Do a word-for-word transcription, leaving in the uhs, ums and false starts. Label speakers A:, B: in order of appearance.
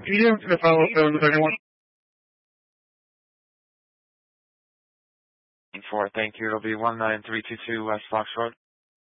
A: Can you do the follow up on the second one?
B: Four, thank you. It'll be one nine three two two West Fox Road.